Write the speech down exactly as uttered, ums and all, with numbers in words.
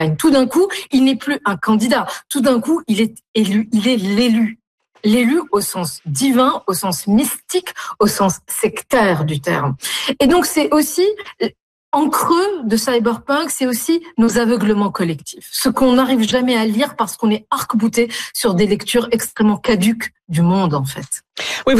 Tout d'un coup, il n'est plus un candidat. Tout d'un coup, il est élu. Il est l'élu. L'élu au sens divin, au sens mystique, au sens sectaire du terme. Et donc, c'est aussi, en creux de Cyberpunk, c'est aussi nos aveuglements collectifs. Ce qu'on n'arrive jamais à lire parce qu'on est arc-bouté sur des lectures extrêmement caduques du monde, en fait. Oui,